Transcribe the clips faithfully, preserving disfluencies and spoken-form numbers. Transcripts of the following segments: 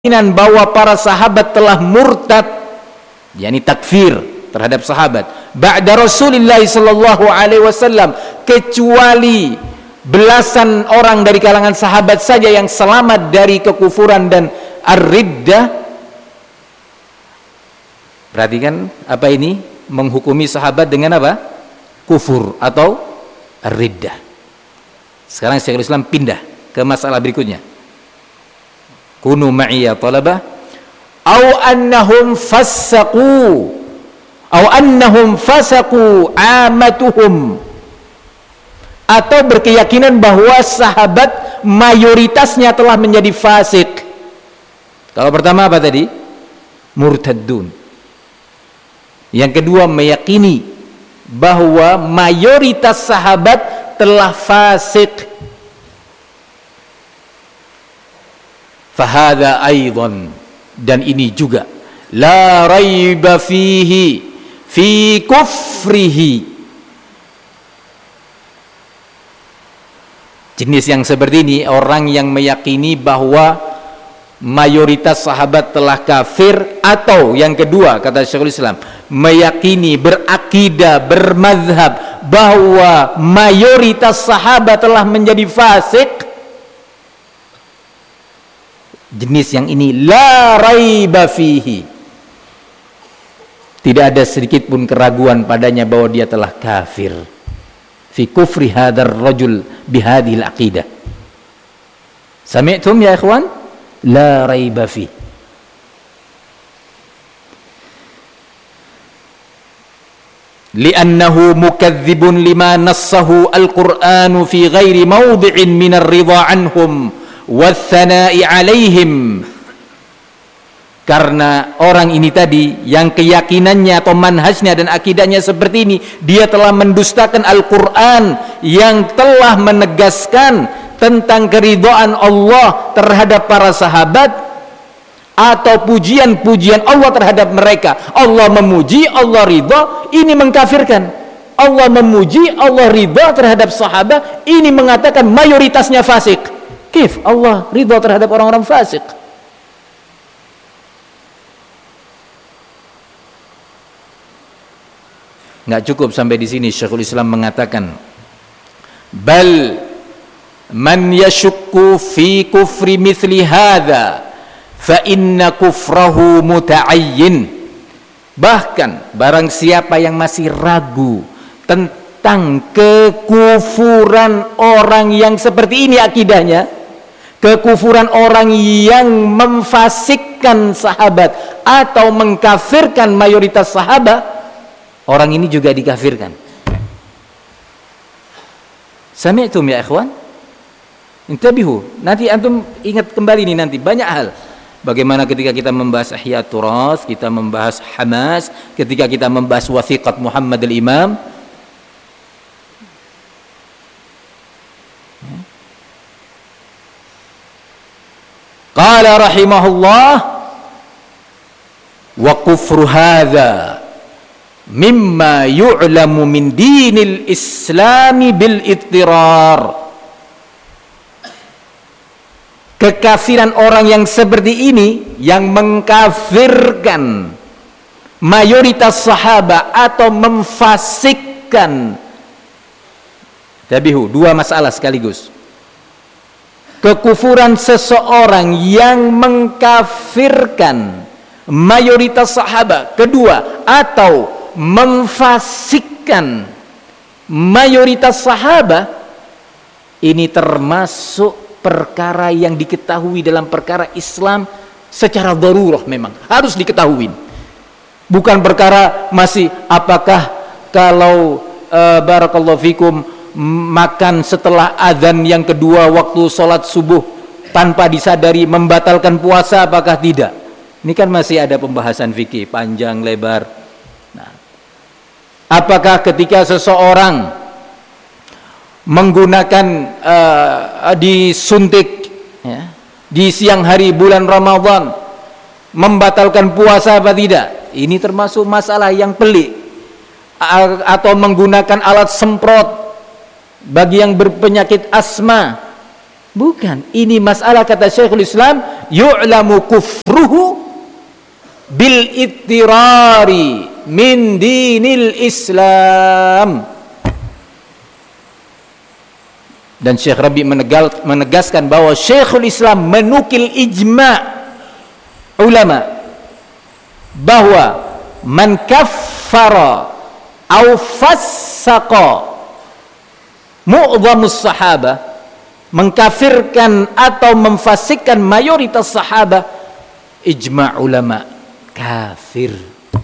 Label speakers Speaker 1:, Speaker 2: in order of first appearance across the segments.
Speaker 1: bahwa para sahabat telah murtad, yakni takfir terhadap sahabat ba'da Rasulullah sallallahu alaihi wasallam, kecuali belasan orang dari kalangan sahabat saja yang selamat dari kekufuran dan ar-riddah. Perhatikan apa ini, menghukumi sahabat dengan apa? Kufur atau ar-riddah. Sekarang Syekhul Islam pindah ke masalah berikutnya. Kunu ma'iyya talabah au annahum fassaqu au annahum fasaqu amatuhum, atau berkeyakinan bahwa sahabat mayoritasnya telah menjadi fasik. Kalau pertama apa tadi? Murtaddun. Yang kedua meyakini bahwa mayoritas sahabat telah fasik. Fahadha aidan, dan ini juga la raiba fihi fi kufrihi. Jenis yang seperti ini, orang yang meyakini bahwa mayoritas sahabat telah kafir, atau yang kedua kata Syekhul Islam, meyakini, berakidah, bermazhab bahwa mayoritas sahabat telah menjadi fasik. Jenis yang ini la raiba fihi, tidak ada sedikit pun keraguan padanya bahwa dia telah kafir. Fi kufri hadzal rajul bihadhil aqidah. Sami'tum ya ikhwan? La raiba fihi. Li'annahu mukadzibun lima nassahu al-Qur'anu fi ghairi mawdi'in min ar-ridha anhum wathana'i alaihim. Karena orang ini tadi yang keyakinannya atau manhajnya dan akidahnya seperti ini, dia telah mendustakan Al-Quran yang telah menegaskan tentang keridhaan Allah terhadap para sahabat, atau pujian-pujian Allah terhadap mereka. Allah memuji, Allah ridha, ini mengkafirkan. Allah memuji, Allah ridha terhadap sahabat, ini mengatakan mayoritasnya fasik. Kif Allah ridha terhadap orang-orang fasik? Nggak cukup sampai di sini. Syekhul Islam mengatakan, bal man yashukku fi kufri mithli hadha fa inna kufrahu muta'ayyin. Bahkan barang siapa yang masih ragu tentang kekufuran orang yang seperti ini akidahnya, kekufuran orang yang memfasikkan sahabat atau mengkafirkan mayoritas sahabat, orang ini juga dikafirkan. Sami'tum ya ikhwan? Intabihu. Nanti antum ingat kembali nih, nanti banyak hal. Bagaimana ketika kita membahas Ihya Turas, kita membahas Hamas, ketika kita membahas Wathiqat Muhammad al-Imam. Qala rahimahullah, wa kufru hadha mimma yu'lamu min dinil islami bil ittirar. Kekafiran orang yang seperti ini, yang mengkafirkan mayoritas sahabat atau memfasikkan. Tabihu, dua masalah sekaligus. Kekufuran seseorang yang mengkafirkan mayoritas sahabat, kedua, atau memfasikkan mayoritas sahabat, ini termasuk perkara yang diketahui dalam perkara Islam secara darurah, memang harus diketahui. Bukan perkara masih apakah kalau uh, barakallahu fikum makan setelah azan yang kedua waktu sholat subuh tanpa disadari membatalkan puasa apakah tidak. Ini kan masih ada pembahasan fikih panjang lebar. Nah, apakah ketika seseorang menggunakan uh, disuntik ya, di siang hari bulan Ramadan membatalkan puasa apa tidak? Ini termasuk masalah yang pelik. A atau menggunakan alat semprot bagi yang berpenyakit asma Bukan, ini masalah kata Syekhul Islam, yu'lamu kufruhu bil ittirari min dinil Islam. Dan Syekh Rabi menegal, menegaskan bahwa Syekhul Islam menukil ijma' ulama bahwa man kaffara au fassaqa mu'dhamus sahabah, mengkafirkan atau memfasikkan mayoritas sahabat, ijma' ulama kafir.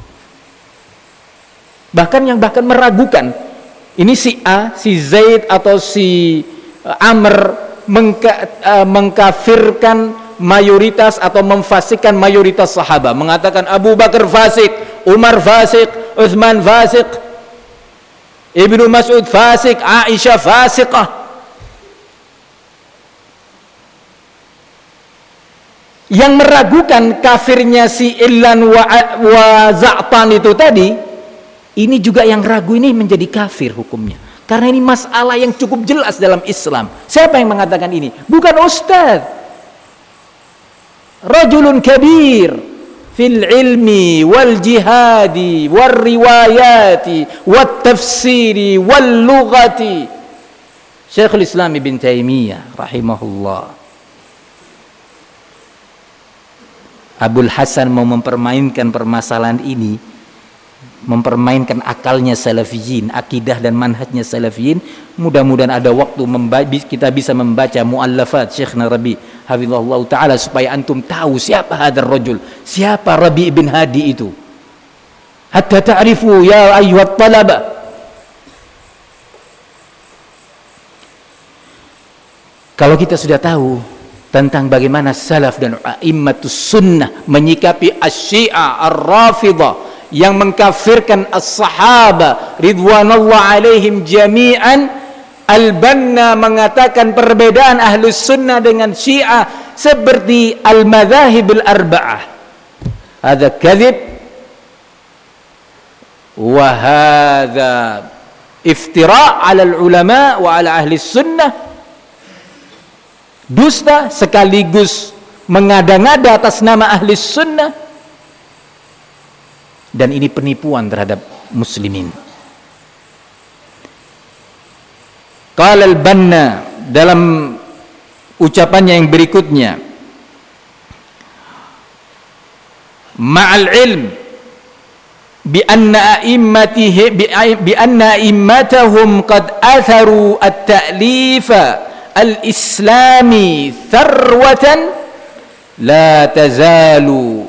Speaker 1: Bahkan yang bahkan meragukan ini si A, si Zaid atau si Amr mengka, uh, mengkafirkan mayoritas atau memfasikkan mayoritas sahabat, mengatakan Abu Bakar fasik, Umar fasik, Utsman fasik, Ibnu Mas'ud fasik, Aisyah fasiqah. Yang meragukan kafirnya si Illan wa, wa Za'tan itu tadi, ini juga yang ragu ini menjadi kafir hukumnya. Karena ini masalah yang cukup jelas dalam Islam. Siapa yang mengatakan ini? Bukan ustaz. Rajulun kabir fil ilmi wal jihadi wal riwayati wal tafsiri wal lughati. Syekhul Islam Ibn Taimiyah rahimahullah. Abul Hasan mau mempermainkan permasalahan ini, mempermainkan akalnya salafiyin, akidah dan manhajnya salafiyin. Mudah-mudahan ada waktu kita bisa membaca muallafat Syekh Rabi hafizahullah ta'ala supaya antum tahu siapa hadar rajul, siapa Rabi bin Hadi itu, hatta ta'rifu ya ayyuhat talaba. Kalau kita sudah tahu tentang bagaimana salaf dan a'immatus sunnah menyikapi asy-syiah ar-rafidah yang mengkafirkan as-sahaba ridwanullah alaihim jami'an, Al-Banna mengatakan perbedaan ahlus sunnah dengan syiah seperti al-madhahib al-arba'ah. Hadza kadhib wa hadza iftira' 'ala al-ulama wa 'ala ahli sunnah. Dusta sekaligus mengada-ngada atas nama ahli sunnah, dan ini penipuan terhadap muslimin. Qala al-Banna dalam ucapannya yang berikutnya, ma'al ilm bi anna a'immatihi bi anna a'immatahum qad atharu at-ta'lifa al-islami tharwatan la tazalu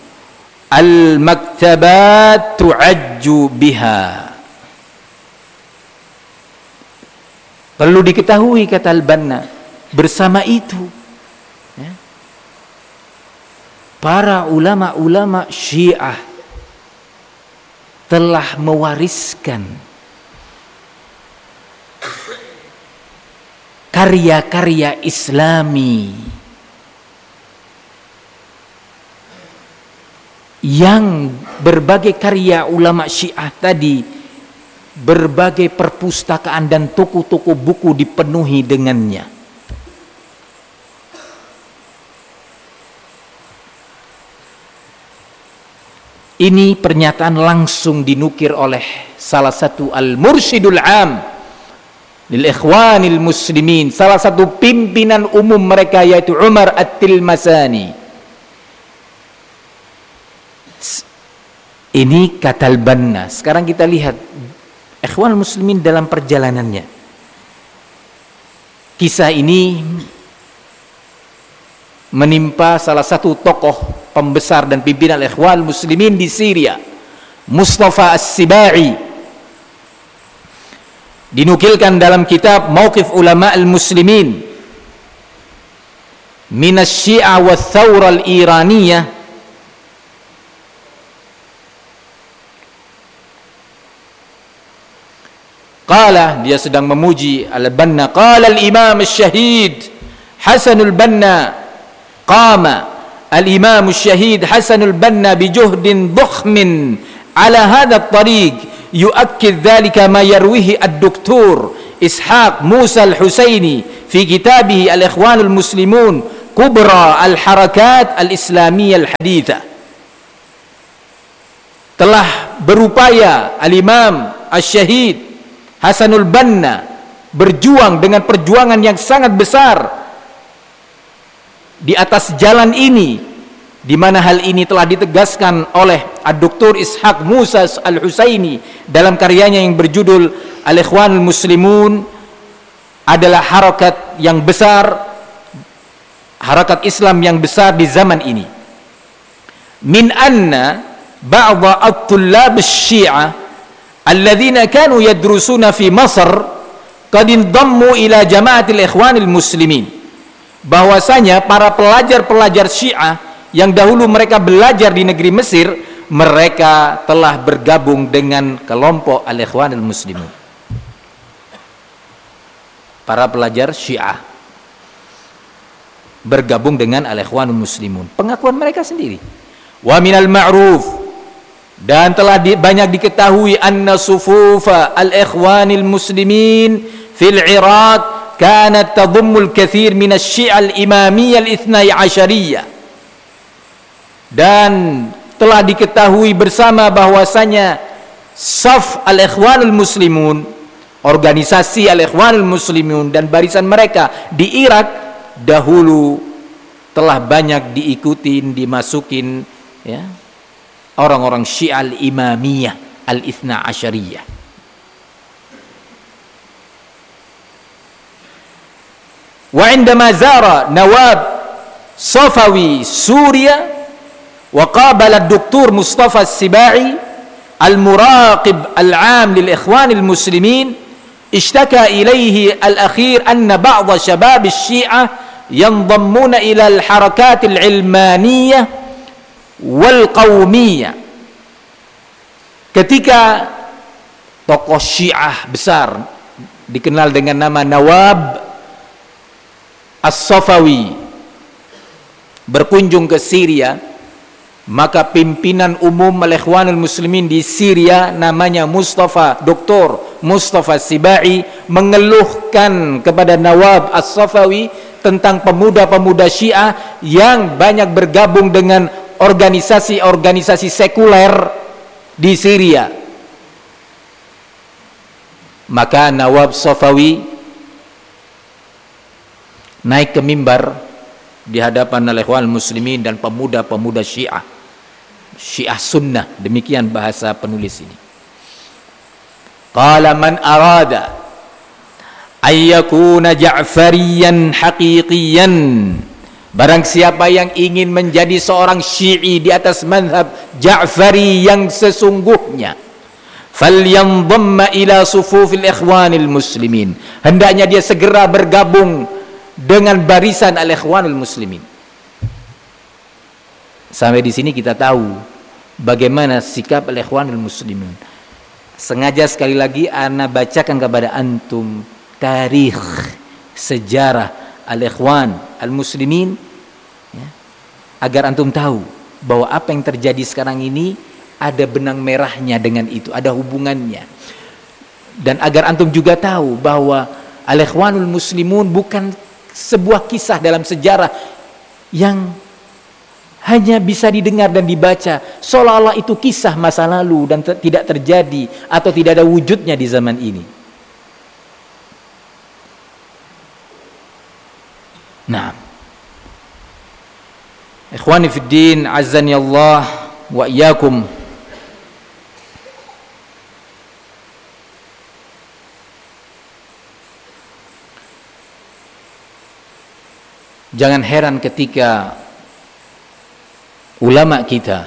Speaker 1: al-maktabat tu'ajju biha. Perlu diketahui kata Al-Banna, bersama itu ya, para ulama-ulama Syiah telah mewariskan karya-karya Islami yang berbagai karya ulama Syiah tadi, berbagai perpustakaan dan toko-toko buku dipenuhi dengannya. Ini pernyataan langsung dinukir oleh salah satu al-mursyidul am lil ikhwanil muslimin, salah satu pimpinan umum mereka yaitu Umar At-Tilmasani. Ini kata Al-Banna. Sekarang kita lihat ikhwan muslimin dalam perjalanannya. Kisah ini menimpa salah satu tokoh pembesar dan pimpinan ikhwan muslimin di Syria, Mustafa As-Sibai. Dinukilkan dalam kitab Mauqif Ulama al-Muslimin min asy-Syi'a wa Thawra al-Iraniyah, qala, dia sedang memuji Al-Banna, qala al-Imam asy-Syahid Hasanul Banna, qama al-Imam asy-Syahid Hasanul Banna bijuhdin dhukhmin ala hadha at-tariq yu'akkid dhalika ma yarwihi ad-doktor Ishaq Musa al-Husaini fi kitabih Al-Ikhwanul Muslimun Kubra al-Harakat al-Islamiyah al-Hadithah, telah berupaya Al-Imam Asy-Syahid Hasanul Banna berjuang dengan perjuangan yang sangat besar di atas jalan ini, di mana hal ini telah ditegaskan oleh Ad-Doktor Ishaq Musa al-Husaini dalam karyanya yang berjudul Al-Ikhwanul Muslimun, adalah harakat yang besar, harakat Islam yang besar di zaman ini. Min anna ba'dha at-tullab asy-Syi'ah alladhina kanu yadrusuna fi Masr qad indammu ila jama'atil Ikhwanil Muslimin, bahwasanya para pelajar-pelajar Syiah yang dahulu mereka belajar di negeri Mesir, mereka telah bergabung dengan kelompok Al-Ikhwanil Muslimun. Para pelajar Syiah bergabung dengan Al-Ikhwanul Muslimun, pengakuan mereka sendiri. Wa minal ma'ruf, dan telah di, banyak diketahui anna sufufa al-Ikhwanil Muslimin fil Iraq kanat tadhummul kathir min asy-Syi'ah al-Imamiyyah al-Ithnai Asyariyah, dan telah diketahui bersama bahwasanya saf Al-Ikhwanul Muslimun, organisasi Al-Ikhwanul Muslimun dan barisan mereka di Irak dahulu telah banyak diikutin, dimasukin ya orang-orang Syiah al-Imamiyah al-Ithna Asyariyah. Wa indama zara Nawab Safawi Suria wa qabala ad-Doktor Mustafa As-Sibai al-Muraqib al-'am lil-Ikhwanil Muslimin, ishtaka ilayhi al-akhir anna ba'd shabab asy-Syi'ah yandammuna ila al-harakat al-'ilmaniyah wal-qawmiyah. Ketika tokoh Syiah besar dikenal dengan nama Nawab As-Safawi berkunjung ke Syria, maka pimpinan umum Al-Ikhwanul Muslimin di Syria namanya Mustafa, Doktor Mustafa Sibai, mengeluhkan kepada Nawab As-Safawi tentang pemuda-pemuda Syiah yang banyak bergabung dengan organisasi-organisasi sekuler di Syria. Maka Nawab Safawi naik ke mimbar di hadapan Al-Ikhwanul Muslimin dan pemuda-pemuda Syiah, Syiah Sunnah, demikian bahasa penulis ini. Qala man arada ayyakuna Ja'fariyan haqiqiyan, barang siapa yang ingin menjadi seorang Syi'i di atas mazhab Ja'fari yang sesungguhnya, falyanzamma ila sufufil Ikhwanil Muslimin, hendaknya dia segera bergabung dengan barisan Al-Ikhwanul Muslimin. Sampai di sini kita tahu bagaimana sikap Al-Ikhwanul Muslimin. Sengaja sekali lagi ana bacakan kepada antum tarikh, sejarah Al-Ikhwan Al-Muslimin ya, agar antum tahu bahwa apa yang terjadi sekarang ini ada benang merahnya dengan itu, ada hubungannya. Dan agar antum juga tahu bahwa Al-Ikhwanul Muslimun bukan sebuah kisah dalam sejarah yang hanya bisa didengar dan dibaca seolah-olah itu kisah masa lalu dan te- tidak terjadi atau tidak ada wujudnya di zaman ini. Nah, ikhwani fid din, azzani Allah wa iyyakum. Jangan heran ketika ulama kita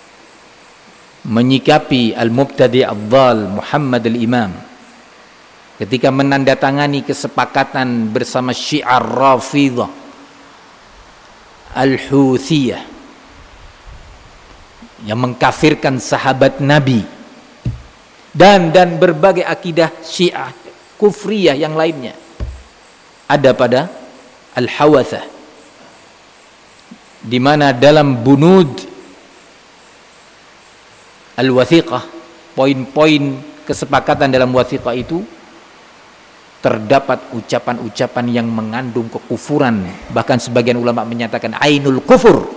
Speaker 1: menyikapi al-mubtadi' ad-dhal Muhammad al-Imam ketika menandatangani kesepakatan bersama Syi'ar Rafidhah Al-Huthiyah yang mengkafirkan sahabat Nabi dan dan berbagai akidah Syiah kufriyah yang lainnya ada pada Al-Hawathah, di mana dalam bunud al-wathiqah, poin-poin kesepakatan dalam wathiqah itu terdapat ucapan-ucapan yang mengandung kekufuran, bahkan sebagian ulama menyatakan ainul kufur.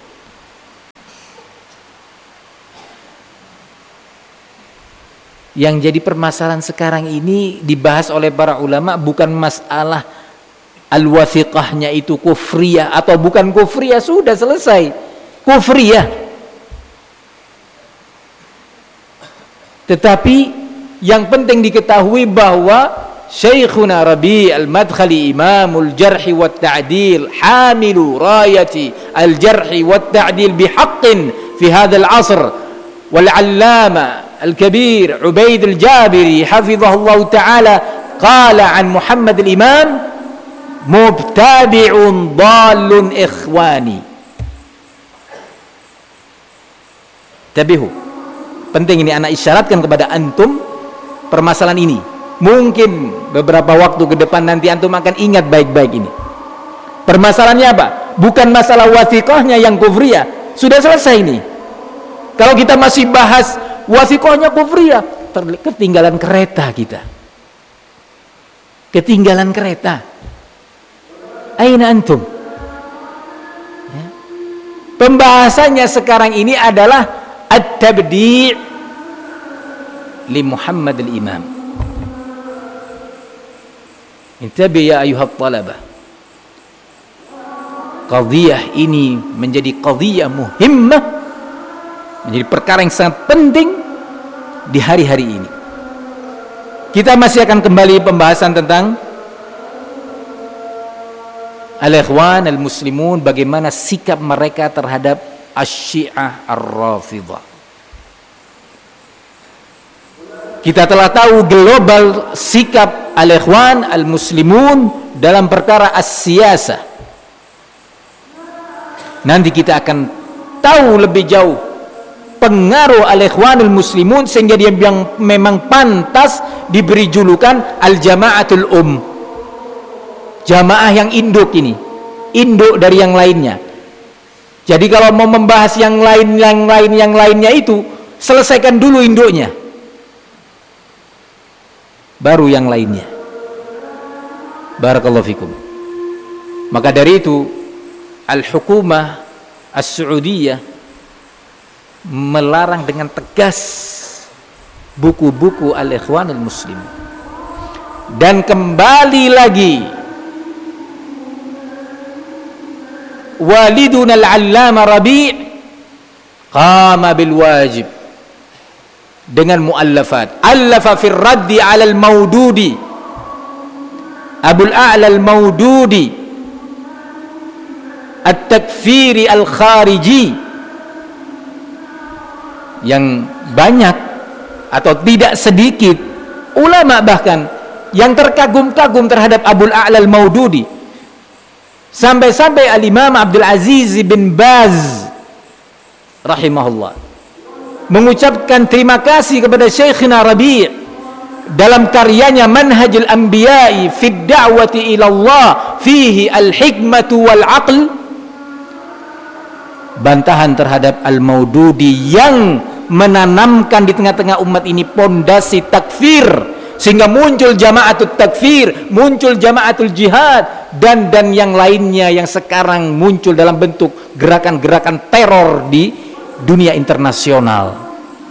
Speaker 1: Yang jadi permasalahan sekarang ini dibahas oleh para ulama bukan masalah al-wathiqahnya itu kufriyah atau bukan kufriyah, sudah selesai kufriyah. Tetapi yang penting diketahui bahwa Syekhuna Rabi' al-Madkhali imamul jarhi wa ta'dil hamilu rayati al-jarhi wa ta'dil bihaqqin fi hadzal 'asr wal 'allama al-kabir Ubaid al-Jabiri hafizahullah ta'ala qala an Muhammad al-Imam mubtadi'un dhalun ikhwani. Tabihu, penting ini anak isyaratkan kepada antum permasalahan ini. Mungkin beberapa waktu ke depan nanti antum akan ingat baik-baik ini. Permasalahannya apa? Bukan masalah wathiqahnya yang kufriyah, sudah selesai ini. Kalau kita masih bahas wathiqahnya kufriyah, ketinggalan kereta kita. Ketinggalan kereta. Aina antum? Ya. Pembahasannya sekarang ini adalah at-tabdi' li Muhammad al-Imam. Intabi ya ayuhat talabah. Qadhiyah ini menjadi qadhiyah muhimmah, menjadi perkara yang sangat penting di hari-hari ini. Kita masih akan kembali pembahasan tentang al-ikhwan al-muslimun, bagaimana sikap mereka terhadap asy-syiah ar-rafidhah. Kita telah tahu global sikap al-ikhwan al-muslimun dalam perkara as-siyasah. Nanti kita akan tahu lebih jauh pengaruh al-ikhwan al-muslimun sehingga dia yang memang pantas diberi julukan al-jama'atul um. Jamaah yang induk ini, induk dari yang lainnya. Jadi kalau mau membahas yang lain yang lain yang lainnya itu, selesaikan dulu induknya, baru yang lainnya. Barakallahu fikum. Maka dari itu al-hukumah as-Saudiyah melarang dengan tegas buku-buku al-ikhwan al-muslim. Dan kembali lagi waliduna al-allama Rabi' qama bil wajib dengan muallafat. Allafa fir raddi 'ala al-Maududi, Abul A'la al-Maududi, at-takfiri al-khariji, yang banyak atau tidak sedikit ulama bahkan yang terkagum-kagum terhadap Abul A'la al-Maududi, sampai-sampai al-Imam Abdul Aziz bin Baz rahimahullah mengucapkan terima kasih kepada Syekhina Rabi' dalam karyanya Manhajul Anbiya'i fid da'wati ila Allah fihi al-hikmatu wal aql, bantahan terhadap al-Maududi yang menanamkan di tengah-tengah umat ini pondasi takfir, sehingga muncul jamaatul takfir, muncul jamaatul jihad, dan dan yang lainnya yang sekarang muncul dalam bentuk gerakan-gerakan teror di dunia internasional.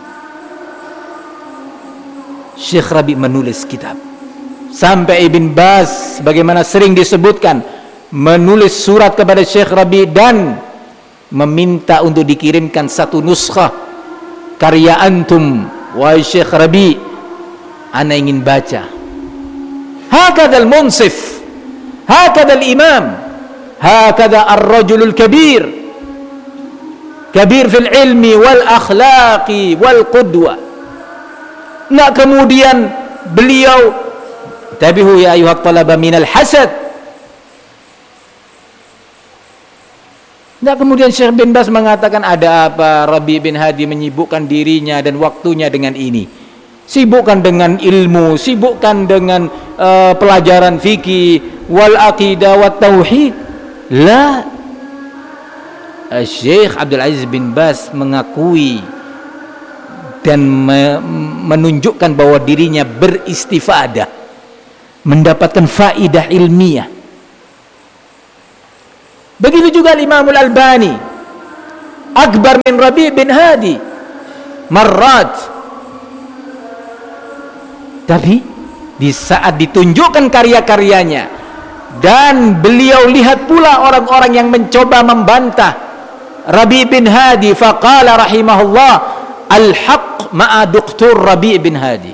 Speaker 1: Syekh Rabi menulis kitab, sampai Ibn Baz bagaimana sering disebutkan menulis surat kepada Syekh Rabi dan meminta untuk dikirimkan satu nuskhah karya antum wahai Syekh Rabi, ana ingin baca. Hakadha al-munsif, hakadha al-imam, hakadha ar-rajulul kabir, kabir fil ilmi wal akhlaqi wal qudwa. Nak kemudian beliau tabihu ya ayuhat talaba minal hasad. Nak kemudian Syekh bin Baz mengatakan ada apa Rabi bin Hadi menyibukkan dirinya dan waktunya dengan ini, sibukkan dengan ilmu, sibukkan dengan uh, pelajaran fikih wal aqidah wat tauhid. La, Syekh Abdul Aziz bin Baz mengakui dan me menunjukkan bahwa dirinya beristifadah mendapatkan faidah ilmiah. Begitu juga Imam Al-Albani, akbar min Rabi' bin Hadi marrat. Tapi di saat ditunjukkan karya-karyanya dan beliau lihat pula orang-orang yang mencoba membantah Rabi' bin Hadi, faqala rahimahullah, al-haq ma'a doktor Rabi' bin Hadi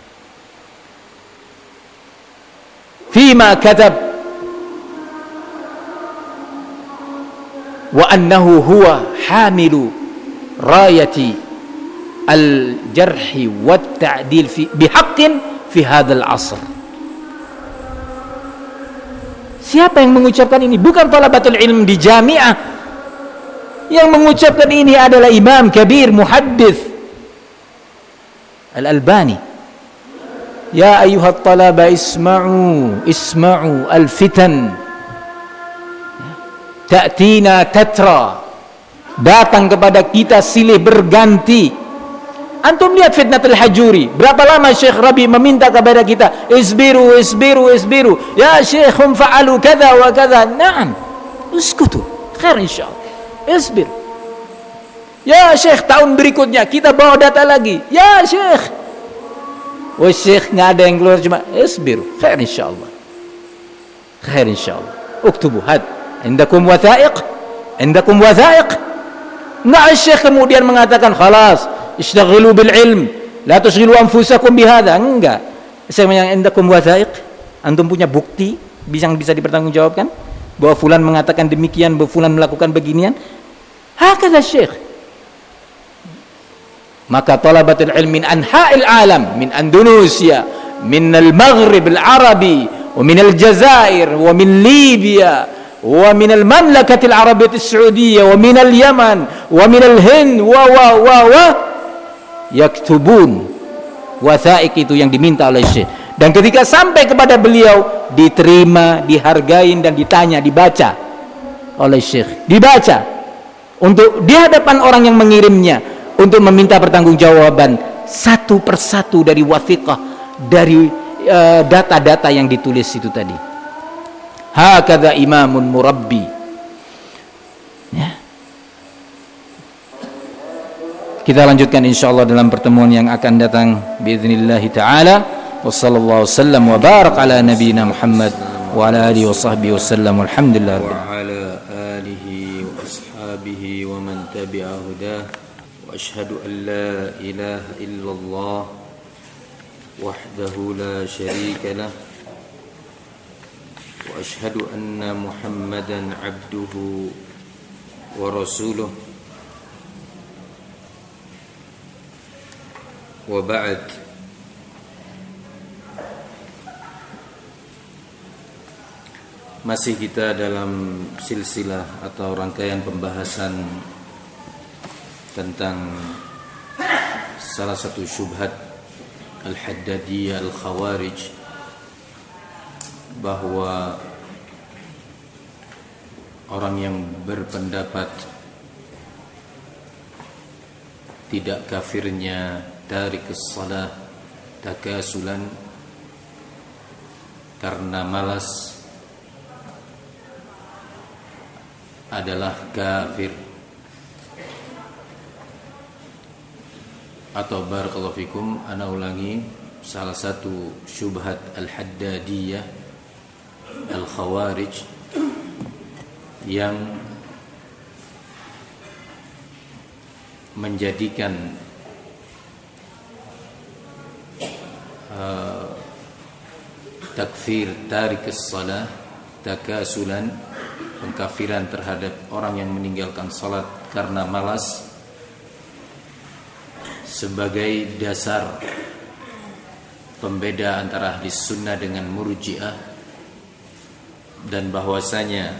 Speaker 1: fima katab wa annahu huwa hamilu rayati al-jarhi wa ta'dil fi bihaqqin fi hadzal asr. Siapa yang mengucapkan ini? Bukan talabatul ilm di jamiah. Yang mengucapkan ini adalah imam kabir muhaddits Al-Albani. Ya ayyuhat talaba isma'u isma'u al-fitan ta'tina tatra, datang kepada kita silih berganti. Antum lihat fitnatul hajuri, berapa lama Syekh Rabi meminta kepada kita, isbiru isbiru isbiru ya Syekh, hum fa'alu kadza wa kadza. Naam, uskutu khair insyaallah, isbir ya Syekh. Tahun berikutnya kita bawa data lagi, ya Syekh. Wah Syekh, nggak ada yang keluar, cuma isbiru khair insyaallah, khair insyaallah. Uktubu had indakum wathaiq, indakum wathaiq. Enggak, Syekh kemudian mengatakan khalas ishtaghilu bil ilm la tushghilu anfusakum bihadza. Enggak, saya yang indakum wathaiq, antum punya bukti yang bisa dipertanggungjawabkan bahwa fulan mengatakan demikian, bahwa fulan melakukan beginian. Hakadha Syekh. Maka talabatul ilm min anha'il alam, min Indonesia, min al-Maghrib al-Arabi, wa min al-Jazair, wa min Libya, wa min al-Mamlakati al-Arabiyyah as-Saudiyyah, wa min al-Yaman, wa min al-Hind, wa wa wa wa yaktubun wathaik, itu yang diminta oleh Syekh. Dan ketika sampai kepada beliau, diterima, dihargain, dan ditanya, dibaca oleh Syekh, dibaca untuk di hadapan orang yang mengirimnya, untuk meminta pertanggungjawaban satu persatu dari wathiqah, dari data-data uh, yang ditulis itu tadi. Hakadha imamun murabbi. Ya. Kita lanjutkan insyaallah dalam pertemuan yang akan datang biiznillah taala. Wassallallahu wasallam wa barak ala nabiyyina Muhammad wa ala alihi wa sahbihi wasallam. Alhamdulillah wa ala alihi wa ashabihi wa man tabi'a hudah. Wa asyhadu an la ilaha illallah wahdahu la syarika lah. وأشهد أن محمدًا عبده ورسوله وبعد. Masih kita dalam silsilah atau rangkaian pembahasan tentang salah satu syubhat Al-Haddadiyah Al-Khawarij, bahwa orang yang berpendapat tidak kafirnya tarikus shalah takasulan karena malas adalah kafir, atau barakallahu fikum, ana ulangi, salah satu syubhat Al-Haddadiyah Al-Khawarij yang menjadikan uh, takfir tarikus shalah takasulan, pengkafiran terhadap orang yang meninggalkan salat karena malas, sebagai dasar pembeda antara ahli sunnah dengan murji'ah, dan bahwasanya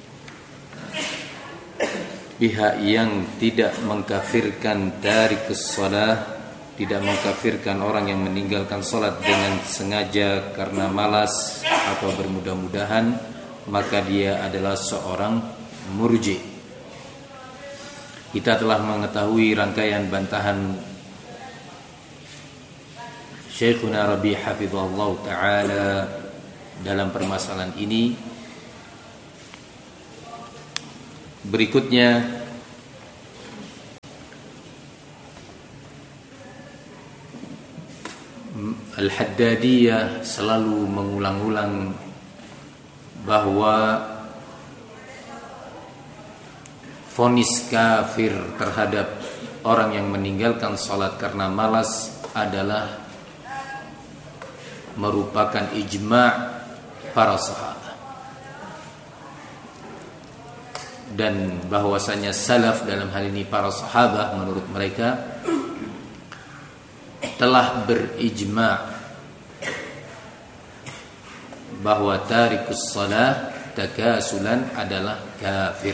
Speaker 1: pihak yang tidak mengkafirkan tarikus shalah, tidak mengkafirkan orang yang meninggalkan salat dengan sengaja karena malas atau bermudah-mudahan, maka dia adalah seorang murji'. Kita telah mengetahui rangkaian bantahan Syekhuna Rabi' hafizahullah ta'ala dalam permasalahan ini. Berikutnya Al-Haddadiyah selalu mengulang-ulang bahwa vonis kafir terhadap orang yang meninggalkan salat karena malas adalah merupakan ijma' para sahabat, dan bahwasanya salaf dalam hal ini para sahabat menurut mereka telah berijma' bahwa tarikus shalah takasulan adalah kafir.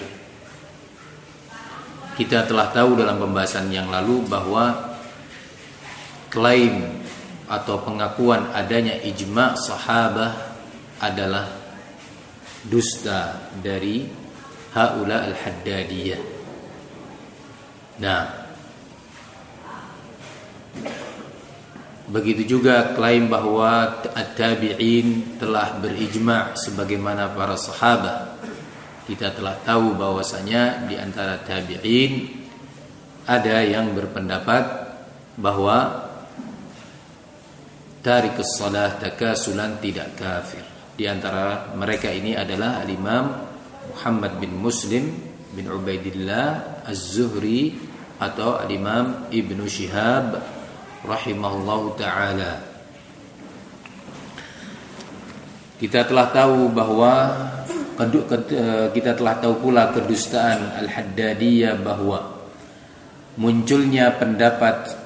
Speaker 1: Kita telah tahu dalam pembahasan yang lalu bahwa klaim atau pengakuan adanya ijma' sahabah adalah dusta dari haula al-Haddadiyah. Nah, begitu juga klaim bahwa at-tabi'in telah berijma' sebagaimana para sahabat. Kita telah tahu bahwasanya di antara tabi'in ada yang berpendapat bahwa tarikus shalah takasulan tidak kafir. Di antara mereka ini adalah al-Imam Muhammad bin Muslim bin Ubaidillah Az-Zuhri atau al-Imam Ibnu Shihab rahimahullahu ta'ala. Kita telah tahu bahwa kita telah tahu pula kedustaan Al-Haddadiyah, bahwa munculnya pendapat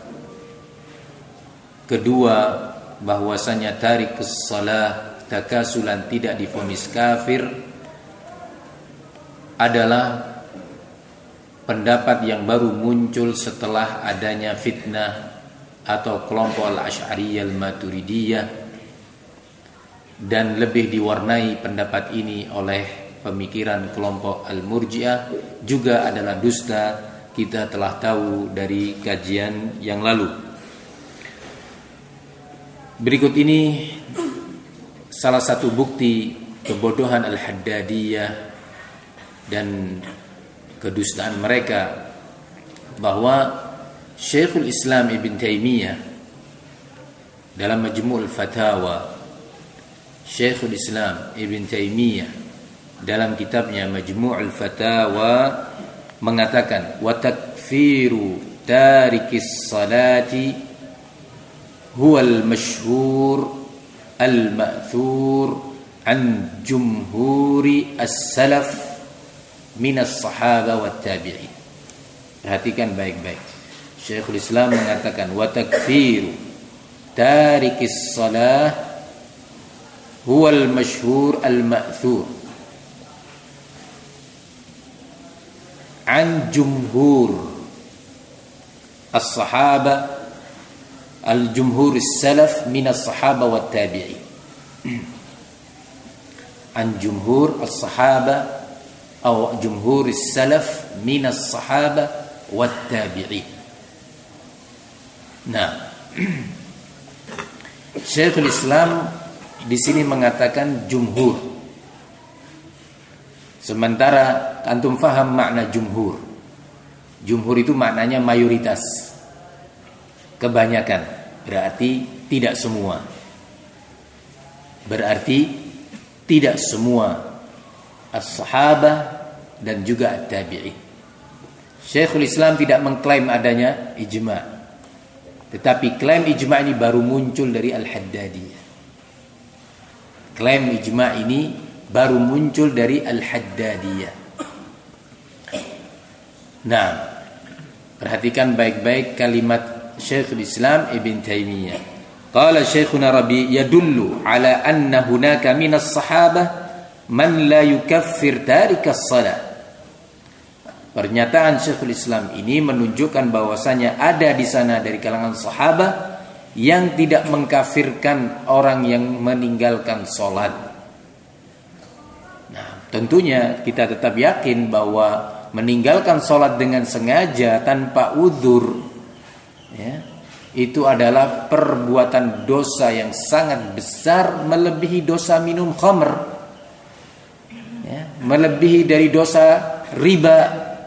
Speaker 1: kedua bahwasanya tarikus shalah takasulan tidak divonis kafir adalah pendapat yang baru muncul setelah adanya fitnah atau kelompok Al-Asy'ariyah Al-Maturidiyah, dan lebih diwarnai pendapat ini oleh pemikiran kelompok Al-Murji'ah, juga adalah dusta. Kita telah tahu dari kajian yang lalu. Berikut ini salah satu bukti kebodohan Al-Haddadiyah dan kedustaan mereka, bahwa Syekhul Islam Ibn Taimiyah dalam Majmu' al-Fatawa, Syekhul Islam Ibn Taimiyah dalam kitabnya Majmu' al-Fatawa mengatakan, wa takfiru tarikis salati huwa al-mashhur al-ma'thur an jumhuri as-salaf minas sahaba wat tabi'in. Perhatikan baik-baik. Syekhul Islam mengatakan, wa takfiru tarikis salah huwal masyhur al-ma'thur an jumhur as-sahaba al-jumhur as-salaf min as-sahaba wat tabi'in. An jumhur as-sahaba atau jumhur as-salaf min as-sahaba wat tabi'in. Nah, Syekhul Islam di sini mengatakan jumhur. Sementara antum faham makna jumhur. Jumhur itu maknanya mayoritas, kebanyakan. Berarti tidak semua. Berarti tidak semua as-sahabah dan juga at-tabi'in. Syekhul Islam tidak mengklaim adanya ijma'. Tetapi klaim ijma' ini baru muncul dari Al-Haddadiyah. Klaim ijma' ini baru muncul dari Al-Haddadiyah. Nah, perhatikan baik-baik kalimat Syekhul Islam Ibn Taimiyah. Qala Syekhuna Rabi yadullu ala anna hunaka minas sahabah man la yukaffir tarikas salat. Pernyataan Syekhul Islam ini menunjukkan bahwasanya ada di sana dari kalangan sahabat yang tidak mengkafirkan orang yang meninggalkan sholat. Nah, tentunya kita tetap yakin bahwa meninggalkan sholat dengan sengaja tanpa uzur, ya,
Speaker 2: itu adalah perbuatan dosa yang sangat besar, melebihi dosa minum khamr, ya, melebihi dari dosa riba,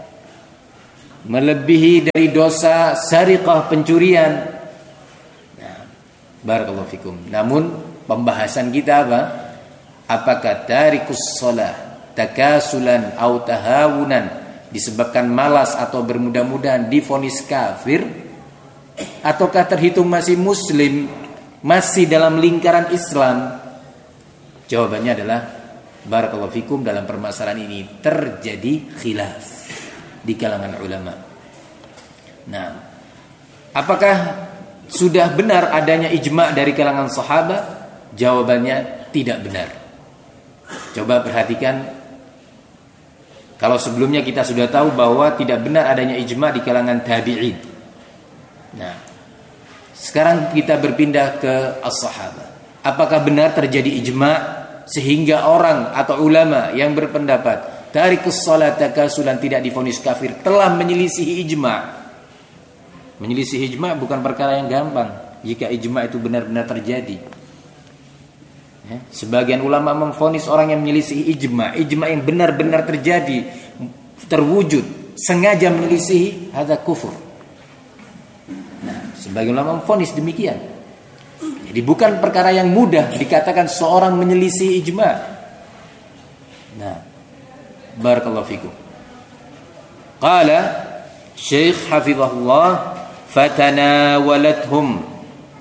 Speaker 2: melebihi dari dosa sariqah, pencurian. Nah, barakallahu fikum. Namun pembahasan kita apa? Apakah tarikus shalah takasulan atau tahawunan disebabkan malas atau bermudah-mudahan divonis kafir, ataukah terhitung masih muslim, masih dalam lingkaran Islam? Jawabannya adalah barakallahu fikum, dalam permasalahan ini terjadi khilaf di kalangan ulama. Nah, apakah sudah benar adanya ijma' dari kalangan sahabat? Jawabannya tidak benar. Coba perhatikan, kalau sebelumnya kita sudah tahu bahwa tidak benar adanya ijma' di kalangan tabi'in. Nah, sekarang kita berpindah ke as-sahabah. Apakah benar terjadi ijma' sehingga orang atau ulama yang berpendapat tarikus shalah takasulan tidak divonis kafir telah menyelisihi ijma'? Menyelisihi ijma' bukan perkara yang gampang jika ijma' itu benar-benar terjadi. Ya, sebagian ulama memvonis orang yang menyelisihi ijma', ijma' yang benar-benar terjadi, terwujud, sengaja menyelisihi, hadza kufur. Nah, sebagian ulama memvonis demikian. Jadi bukan perkara yang mudah dikatakan seorang menyelisihi ijma'. Nah, barakallahu fikum. Qala Syekh hafizahullah, fatanawalathum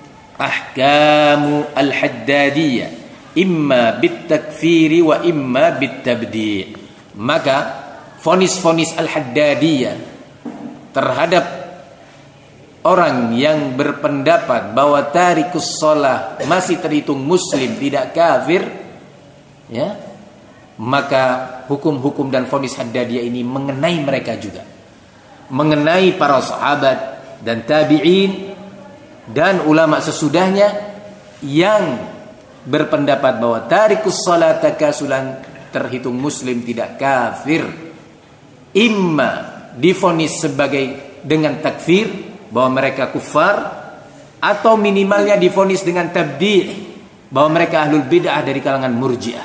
Speaker 2: ahkamu al-haddadiyah imma bitakfiri wa imma bitabdi'. Maka fonis-fonis al-haddadiyah terhadap orang yang berpendapat bahwa tarikus shalah masih terhitung muslim, tidak kafir, ya, maka hukum-hukum dan fonis haddadiyah ini mengenai mereka juga, mengenai para sahabat dan tabi'in dan ulama sesudahnya yang berpendapat bahwa tarikus shalah takasulan terhitung muslim, tidak kafir. Imma divonis sebagai dengan takfir, bahwa mereka kufar, atau minimalnya divonis dengan tabdi', bahwa mereka ahlul bid'ah dari kalangan murji'ah.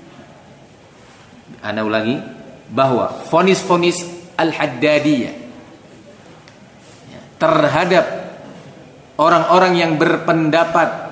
Speaker 2: Ana ulangi, bahwa vonis-vonis al-haddadiyah terhadap orang-orang yang berpendapat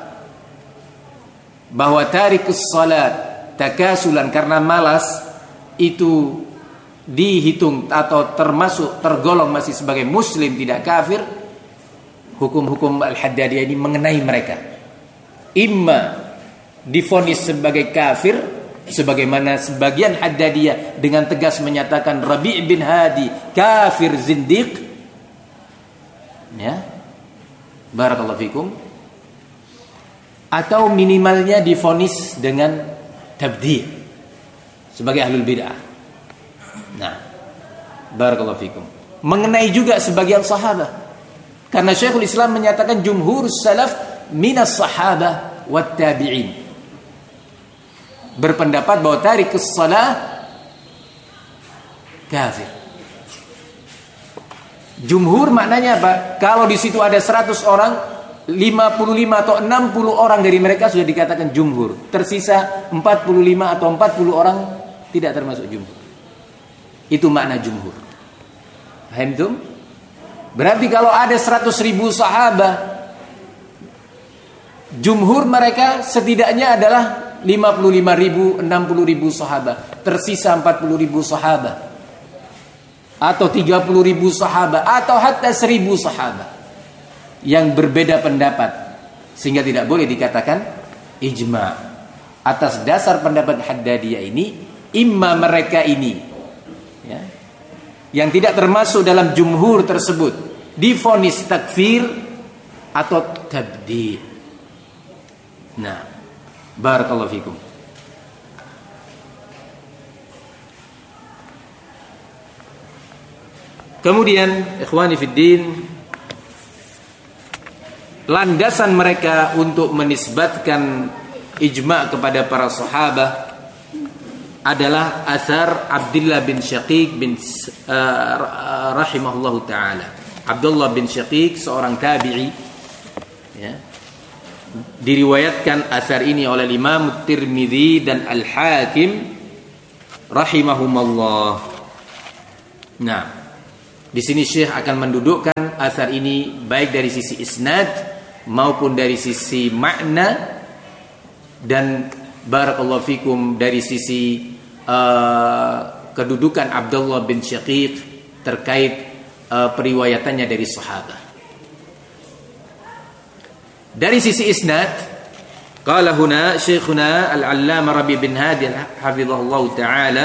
Speaker 2: bahwa tarikus salat takasulan karena malas itu dihitung atau termasuk tergolong masih sebagai muslim, tidak kafir. Hukum-hukum al-haddadiyah ini mengenai mereka. Imma divonis sebagai kafir, sebagaimana sebagian haddadiyah dengan tegas menyatakan Rabi' bin Hadi kafir zindiq, ya, barakallahu fikum, atau minimalnya divonis dengan tabdi' sebagai ahlul bid'ah. Nah, barakallahu fikum. Mengenai juga sebagian sahabat, karena Syekhul Islam menyatakan jumhur salaf minas sahabah wat tabi'in berpendapat bahwa tarikus shalah kafir. Jumhur maknanya apa? Kalau di situ ada seratus orang, lima puluh lima atau enam puluh orang dari mereka sudah dikatakan jumhur. Tersisa empat puluh lima atau empat puluh orang tidak termasuk jumhur. Itu makna jumhur. Paham itu? Berarti kalau ada seratus ribu sahabat, jumhur mereka setidaknya adalah lima puluh lima ribu, enam puluh ribu sahabat. Tersisa empat puluh ribu sahabat, atau tiga puluh ribu sahabat, atau hatta seribu sahabat yang berbeda pendapat, sehingga tidak boleh dikatakan ijma'. Atas dasar pendapat haddadiyah ini, imma mereka ini, ya, yang tidak termasuk dalam jumhur tersebut divonis takfir atau tabdi'. Nah, barakallahu fikum. Kemudian ikhwani fiddin, landasan mereka untuk menisbatkan ijma' kepada para sahabat adalah asar Abdullah bin Syaqiq bin uh, rahimahullahu taala. Abdullah bin Syaqiq seorang tabi'i Ya. Diriwayatkan asar ini oleh Imam Tirmidzi dan Al-Hakim rahimahumallah. Nah, di sini Syekh akan mendudukkan asar ini baik dari sisi isnad maupun dari sisi makna, dan barakallahu fikum dari sisi uh, kedudukan Abdullah bin Syaqiq terkait uh, periwayatannya dari sahabat. Dari sisi isnad, qala huna syekhuna al-allamah Rabi bin Hadi hafizahullah ta'ala,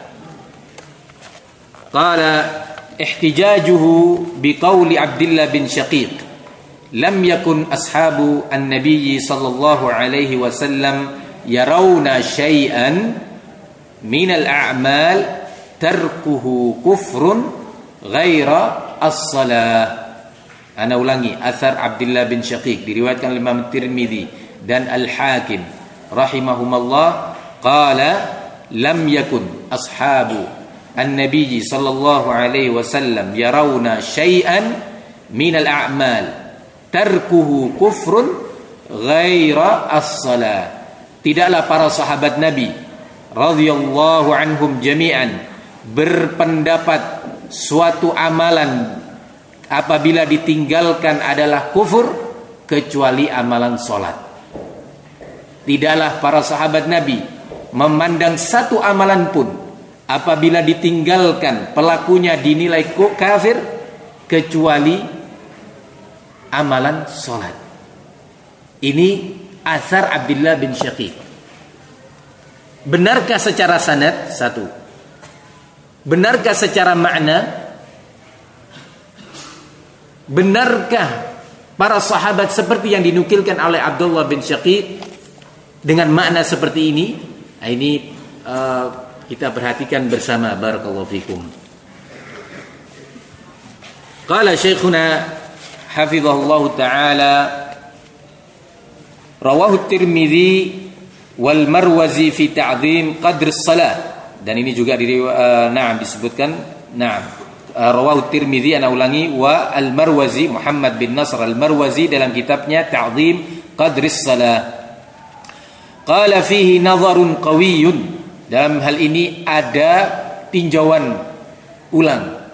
Speaker 2: qala ihtijajuhu biqauli Abdullah bin Syaqiq lam yakun ashabu an-nabiy sallallahu alaihi wasallam yarawna syai'an min al-a'mal tarkuhu kufrun ghaira as-salah. Ana ulangi, athar Abdullah bin Syaqiq diriwayatkan oleh Imam Tirmidzi dan Al-Hakim rahimahumallah, qala lam yakun ashabu an-nabiy sallallahu alaihi wasallam yarawna syai'an min al-a'mal tarkuhu kufrun ghaira as-salah. Tidaklah para sahabat Nabi radhiyallahu anhum jami'an berpendapat suatu amalan apabila ditinggalkan adalah kufur kecuali amalan salat. Tidaklah para sahabat Nabi memandang satu amalan pun apabila ditinggalkan pelakunya dinilai kafir kecuali amalan salat. Ini asar Abdullah bin Syaqiq. Benarkah secara sanad? Satu. Benarkah secara makna? Benarkah para sahabat seperti yang dinukilkan oleh Abdullah bin Syaqiq dengan makna seperti ini? Nah, ini uh, kita perhatikan bersama, barakallahu fikum. Qala syekhuna hafizahullah ta'ala, rawahu Tirmidzi wal Marwazi fi ta'zim qadr as-salah. Dan ini juga di uh, na'am disebutkan, na'am rawahu Tirmidzi, ana ulangi, wa Al-Marwazi, Muhammad bin Nasr Al-Marwazi dalam kitabnya Ta'zim Qadris Salah. Qala fihi nazarun qawiyyun, dalam hal ini ada tinjauan ulang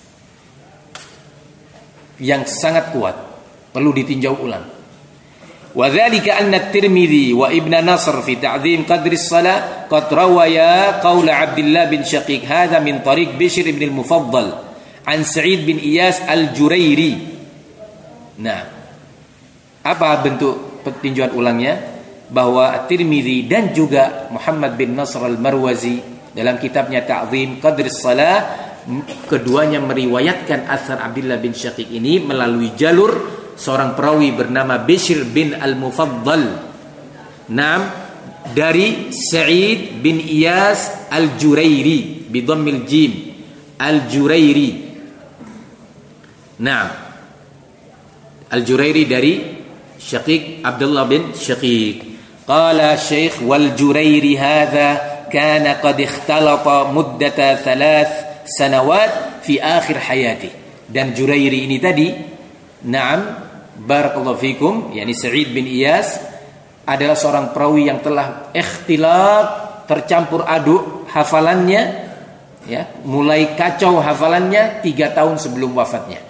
Speaker 2: yang sangat kuat, perlu ditinjau ulang. Wa dzalika anna At-Tirmidzi wa Ibn Nasr fi Ta'zim Qadris Salah qad rawaya qaula Abdullah bin Syaqiq hadza min tariq Bishr ibn al-Mufaddal an Sa'id bin Iyas al-Jurairi. Nah, apa bentuk tinjauan ulangnya? Bahwa At-Tirmidzi dan juga Muhammad bin Nasr al-Marwazi dalam kitabnya Ta'zim Qadris Salah, keduanya meriwayatkan asar Abdullah bin Syaqiq ini melalui jalur seorang perawi bernama Bishr bin al-Mufaddal, nam dari Sa'id bin Iyas al-Jurairi bi dhammil jim, al-Jurairi. Nah, Al-Jurairi dari Syaqiq, Abdullah bin Syaqiq. Qala Syekh wal Jurairi hadza kana qad ikhtalata muddata thalath sanawat fi akhir hayati. Dan Jurairi ini tadi, na'am, barakallahu fikum, yakni Sa'id bin Iyas adalah seorang perawi yang telah ikhtilat, tercampur aduk hafalannya, ya, mulai kacau hafalannya tiga tahun sebelum wafatnya.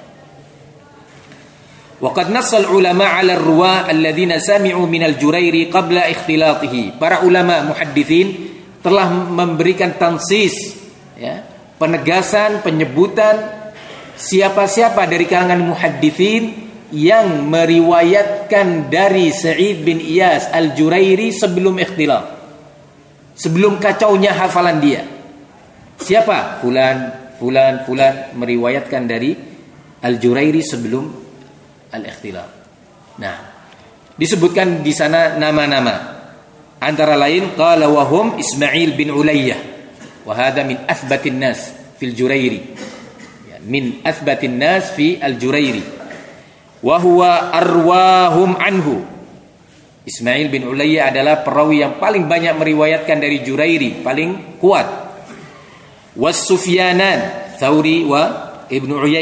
Speaker 2: Waqad nassal ulama 'ala ar-ruwa alladziina sami'u min al-Jurairi qabla ikhtilatihi. Para ulama muhadditsin telah memberikan tansis, ya, penegasan, penyebutan siapa-siapa dari kalangan muhadditsin yang meriwayatkan dari Sa'id bin Iyas al-Jurairi sebelum ikhtilat, sebelum kacaunya hafalan dia. Siapa? Fulan, fulan, fulan meriwayatkan dari al-Jurairi sebelum al-ikhtilat. Nah, disebutkan di sana nama-nama. Antara lain qala wa hum Ismail bin Ulayyah wa hadha min athbatin nas fil Jurairi. Ya, min athbatin nas fi al-Jurairi. Wa huwa arwahum anhu. Ismail bin Ulayyah adalah perawi yang paling banyak meriwayatkan dari Jurairi, paling kuat. Was Sufyanan Tsauri wa Ibnu Uyainah,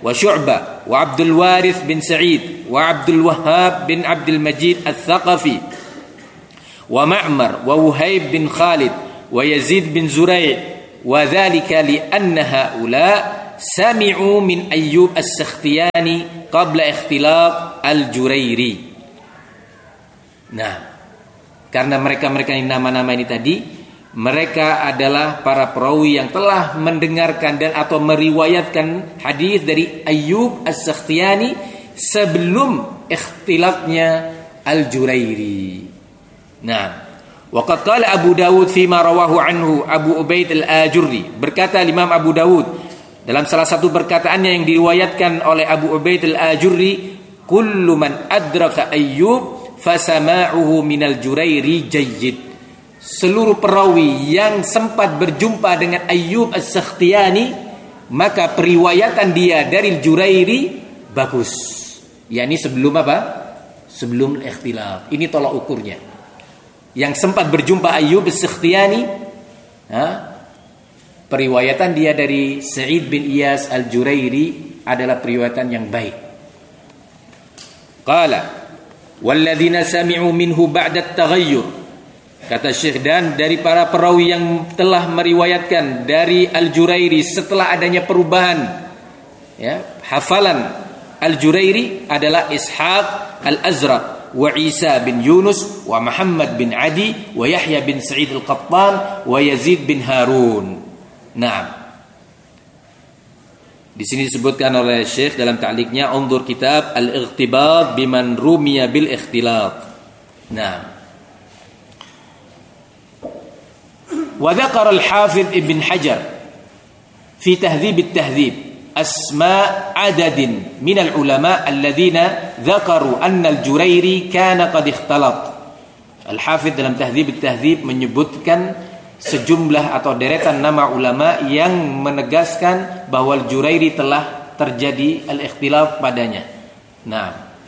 Speaker 2: wa Syu'bah wa Abdul Warith bin Sa'id wa Abdul Wahhab bin Abdul Majid Al-Thaqafi wa Ma'mar wa Wuhaib bin Khalid wa Yazid bin Zurai' wa dzalika li anna haula sami'u min Ayyub As-Sakhtiyani qabla ikhtilaf Al-Jurairi. Nah, karena mereka-mereka yang nama-nama ini tadi, mereka adalah para perawi yang telah mendengarkan dan atau meriwayatkan hadis dari Ayyub As-Sakhtiyani sebelum ikhtilafnya Al-Jurairi. Nah, waqad qala Abu Dawud fima rawahu anhu Abu Ubaid Al-Ajurri, berkata Imam Abu Dawud dalam salah satu perkataannya yang diriwayatkan oleh Abu Ubaid Al-Ajurri, kullu man adraka Ayyub fasama'uhu minal Jurairi jayyid. Seluruh perawi yang sempat berjumpa dengan Ayyub As-Sakhtiyani, maka periwayatan dia dari Jurairi bagus. yakni sebelum apa? Sebelum ikhtilaf. Ini tolak ukurnya. Yang sempat berjumpa Ayyub As-Sakhtiyani, periwayatan dia dari Sa'id bin Iyas Al-Jurairi adalah periwayatan yang baik. Qala walladzina sami'u minhu ba'da at-taghayyur, kata Syekh, dan dari para perawi yang telah meriwayatkan dari Al-Jurairi setelah adanya perubahan, ya, hafalan Al-Jurairi adalah Ishaq Al-Azraq wa Isa bin Yunus wa Muhammad bin Adi wa Yahya bin Sa'id Al-Qattan wa Yazid bin Harun. Naam. Di sini disebutkan oleh Syekh dalam ta'liqnya, undur kitab Al-Ightibat biman rumiya bil ikhtilat. Naam. Wa dzakara Al-Hafidz Ibn Hajar fi Tahdhib at-Tahdhib asma' adadin min al-ulama alladhina dzakaru anna al-Jurairi kana qad ikhtalat. Al-Hafidz dalam Tahdhib at-Tahdhib menyebutkan sejumlah atau deretan nama ulama yang menegaskan bahwa Al-Jurairi telah terjadi al-ikhtilaf padanya. Nah,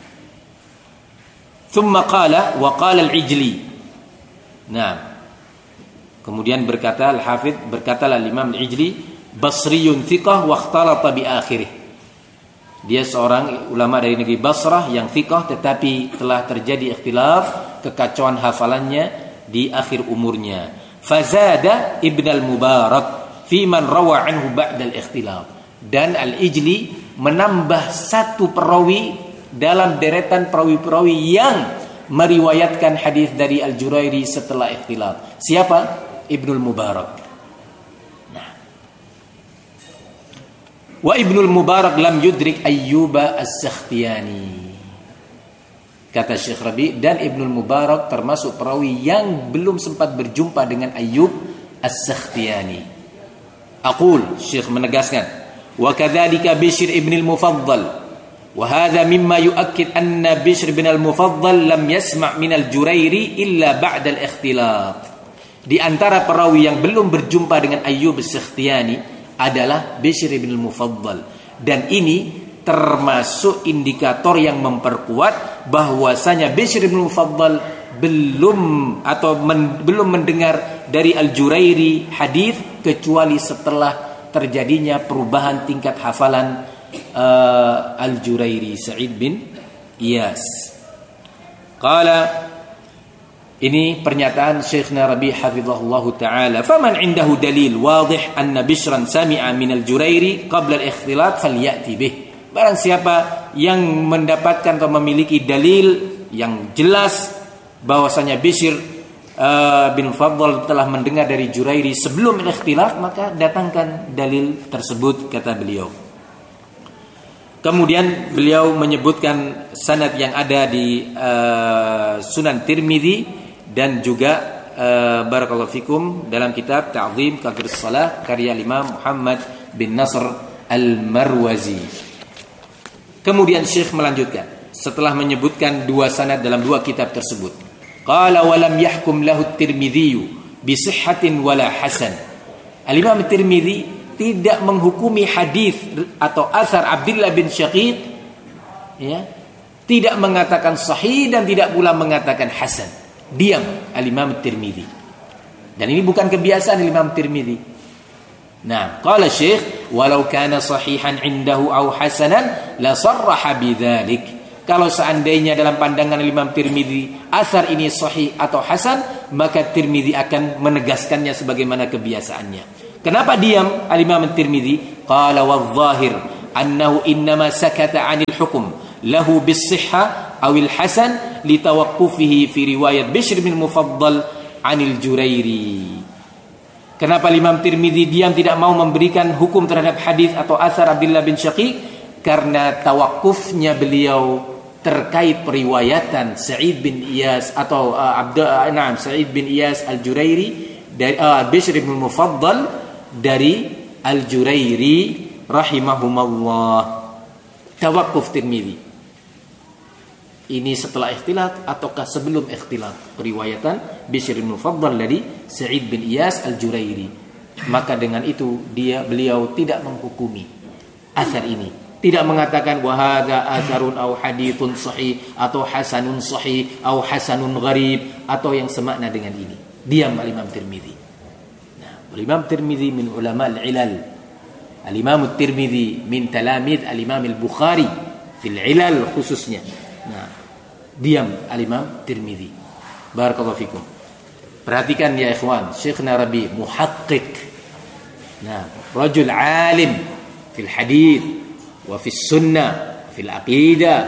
Speaker 2: thumma qala wa qala Al-Ijli. Nah, kemudian berkata Al-Hafidz, berkatalah Imam Al-Ijli, Basriyun thiqah wa ikhtalata bi akhirih. Dia seorang ulama dari negeri Basrah yang thiqah tetapi telah terjadi ikhtilaf, kekacauan hafalannya di akhir umurnya. Fazada Ibn al-Mubarak fi man rawa anhu ba'da al-ikhtilaf. Dan Al-Ijli menambah satu perawi dalam deretan perawi-perawi yang meriwayatkan hadis dari Al-Jurairi setelah ikhtilaf. Siapa? Ibn al-Mubarak. Nah. Wa Ibn al-Mubarak lam yudrik Ayyuba As-Sakhtiyani. Kata Syekh Rabi, dan Ibnul Mubarak termasuk perawi yang belum sempat berjumpa dengan Ayyub As-Sakhtiyani. Aqul, Syekh menegaskan, wa kadzalika Bishr ibn al-Mufaddal, wa hadha mimma yu'akkid anna Bishr ibn al-Mufaddal lam yasma' min al-Jurairi illa ba'da al-ikhtilaf. Di antara perawi yang belum berjumpa dengan Ayyub As-Sakhtiyani adalah Bishr ibn al-Mufaddal, dan ini termasuk indikator yang memperkuat bahwasanya Bishr bin Mufaddal belum atau men, belum mendengar dari Al-Jurairi hadis kecuali setelah terjadinya perubahan tingkat hafalan uh, Al-Jurairi Sa'id bin Iyas. Qala, ini pernyataan Syekhna Rabi hafizahullahu taala, faman indahu dalil wadih anna Bishran sami'a min Al-Jurairi qabla al-ikhtilat falyati bih. Barang siapa yang mendapatkan atau memiliki dalil yang jelas bahwasanya Bishr uh, bin Fadl telah mendengar dari Jurairi sebelum ikhtilaf, maka datangkan dalil tersebut, kata beliau. Kemudian beliau menyebutkan sanad yang ada di uh, Sunan Tirmidzi dan juga uh, barakallahu fikum dalam kitab Ta'zim Qadrus Shalah karya Imam Muhammad bin Nasr Al-Marwazi. Kemudian Syekh melanjutkan setelah menyebutkan dua sanad dalam dua kitab tersebut. Qala wa lam yahkum lahu at-Tirmidzi bi sihhatin wala hasan. Al-Imam At-Tirmidzi tidak menghukumi hadis atau asar Abdullah bin Syaqiq, ya, tidak mengatakan sahih dan tidak pula mengatakan hasan. Diam Al-Imam At-Tirmidzi. Dan ini bukan kebiasaan Al-Imam At-Tirmidzi. Nah, qala Syekh walau kana sahihan indahu aw hasanan la sarraha bidzalik. Kalau seandainya dalam pandangan Imam Tirmidzi asar ini sahih atau hasan, maka Tirmidzi akan menegaskannya sebagaimana kebiasaannya. Kenapa diam Al-Imam Tirmidzi? Qala wadh-dhahir annahu innama sakata 'anil hukm lahu bis-sihha aw al-hasan li tawaqqufihi fi riwayat Bishr bin Mufaddal 'anil Jurairi. Kenapa Imam Tirmidzi diam, tidak mau memberikan hukum terhadap hadis atau asar Abdullah bin Syaqiq? Karena tawakufnya beliau terkait periwayatan Sa'id bin Iyas atau uh, Abdul Naam Sa'id bin Iyas Al-Jurairi dari uh, Bishr bin Mufaddal dari Al-Jurairi rahimahumallah. Tawakuf Tirmidzi ini setelah ikhtilat ataukah sebelum ikhtilat periwayatan Bishr bin Mufaddal dari Sa'id bin Iyas Al-Jurairi? Maka dengan itu dia beliau tidak menghukumi asar ini, tidak mengatakan wahada asarun au hadithun sahih atau hasanun sahih au hasanun gharib atau yang semakna dengan ini. Diam Al-Imam Tirmidzi. Nah, Al-Imam Tirmidzi min ulama al-ilal. Al-Imam Tirmidzi min talamid Al-Imam Al-Bukhari fil ilal khususnya. Nah, diam Al-Imam Tirmidzi. Barakallahu fikum. Perhatikan ya ikhwan, Syekhna Rabi muhaqqiq. Nah, rajul alim fil hadith wa fi sunnah fil aqidah,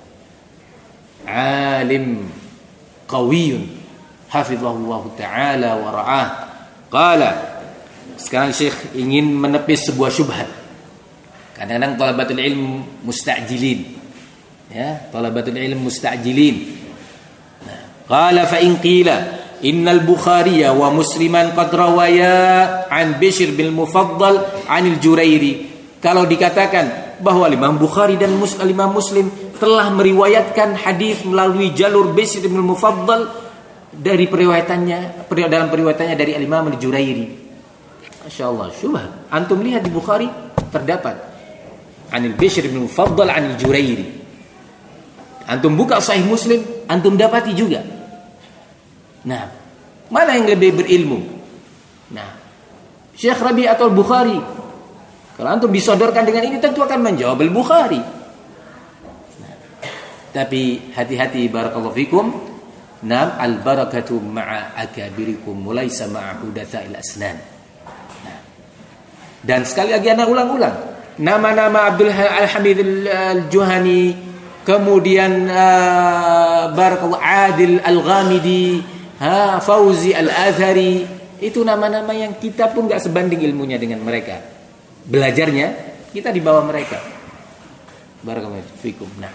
Speaker 2: alim qawiyun hafizahullah taala wa ra'ah. Qala, sekarang Syekh ingin menepis sebuah syubhat. Kadang-kadang talabatul ilm musta'jilin, ya, talabatul ilm musta'jilin. Nah, qala fa in qila innal Bukhari wa Musliman qad rawaya an Bishr bin Mufaddal anil Jurairi. Kalau dikatakan bahwa Imam Bukhari dan Imam Muslim telah meriwayatkan hadis melalui jalur Bishr bin Mufaddal dari periwayatannya dalam periwayatannya dari Imam Al-Jurairi. Masyaallah, syubhat. Antum lihat di Bukhari terdapat anil Bishr bin Mufaddal anil Jurairi. Antum buka Sahih Muslim, antum dapati juga. Nah, mana yang lebih berilmu? Nah, Syekh Rabi atau Bukhari? Kalau antum disodorkan dengan ini tentu akan menjawab Al-Bukhari. Nah, tapi hati-hati barakallahu fikum. Nam al-barakatu ma'a akabirikum walaysa ma'a hudatsa'il asnan. Nah, dan sekali lagi ana ulang-ulang. Nama-nama Abdul Al-Hamid Al-Juhani, kemudian uh, barakallahu Adil Al-Ghamidi, ha, Fauzi Al-Athari, itu nama-nama yang kita pun enggak sebanding ilmunya dengan mereka. Belajarnya kita di bawah mereka. Barakallahu fikum. Nah,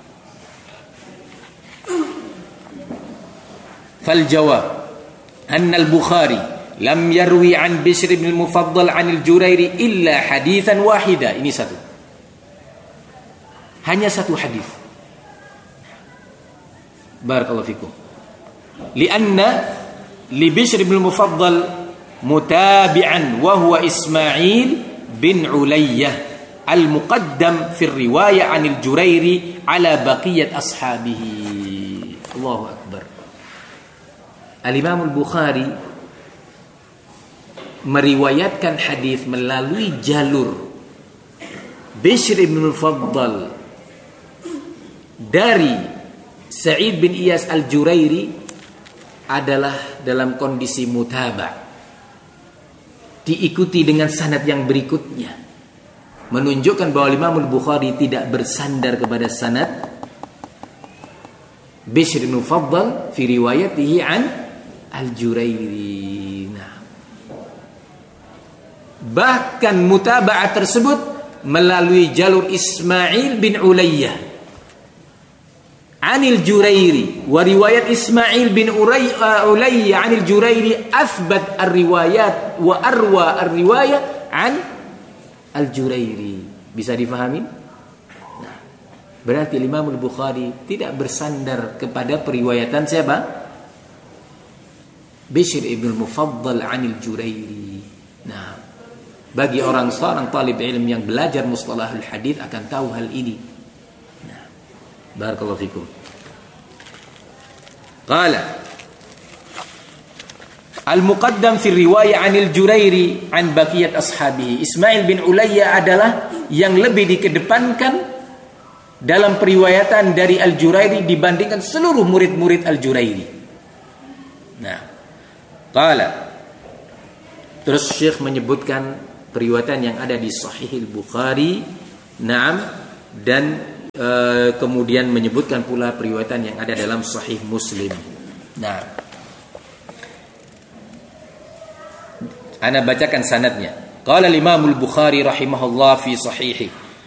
Speaker 2: fal jawab anna al-Bukhari lam yarwi an Bishr bin Mufaddal an al-Jurairi illa haditsan wahida. Ini satu. Hanya satu hadis. Barakallahu fikum. Lianna li Bishr bin Mufaddal mutabi'an wa huwa Ismail bin Ulayyah al-muqaddam fi riwayah anil Jurairi ala baqiyat ashabihi. Allahu akbar. Al-Imam Al-Bukhari meriwayatkan hadis melalui jalur Bishr bin Mufaddal dari Sa'id bin Iyas Al-Jurairi adalah dalam kondisi mutaba', diikuti dengan sanad yang berikutnya, menunjukkan bahwa Imam Al-Bukhari tidak bersandar kepada sanad Bishr bin Mufaddal fi riwayatihi an Al-Jurairi. Nah, bahkan mutaba'ah tersebut melalui jalur Ismail bin Ulayyah anil Jurairi, wa riwayat Ismail bin Ulayyah anil Jurairi athbat ar-riwayat wa arwa ar-riwayah an al-Jurairi. Bisa difahami? Nah, berarti Imam Al-Bukhari tidak bersandar kepada periwayatan siapa? Bishr ibn Mufaddal anil Jurairi. Nah, bagi orang seorang talib ilm yang belajar mustalahul hadis akan tahu hal ini. Barakallahu fikum. Qala Al-muqaddam fi riwayah 'anil Jurairi an baqiyat ashabihi. Ismail bin Ulayya adalah yang lebih dikedepankan dalam periwayatan dari Al-Jurairi dibandingkan seluruh murid-murid Al-Jurairi. Nah, qala, terus Syekh menyebutkan periwayatan yang ada di Sahih Al-Bukhari, na'am, dan e, kemudian menyebutkan pula periwayatan yang ada dalam Sahih Muslim. Nah, ana bacakan sanadnya. Qala al-Imam al-Bukhari rahimahullah fi sahihi